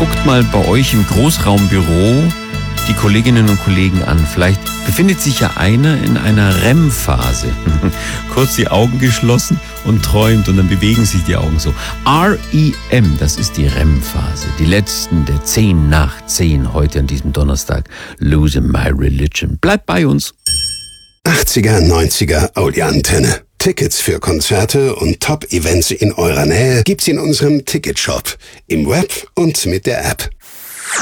Guckt mal bei euch im Großraumbüro die Kolleginnen und Kollegen an. Vielleicht befindet sich ja einer in einer REM-Phase. Kurz die Augen geschlossen und träumt und dann bewegen sich die Augen so. REM, das ist die REM-Phase. Die letzten der 10 nach 10 heute an diesem Donnerstag. Losing My Religion. Bleibt bei uns. 80er, 90er Audi-Antenne. Tickets für Konzerte und Top-Events in eurer Nähe gibt's in unserem Ticketshop, im Web und mit der App.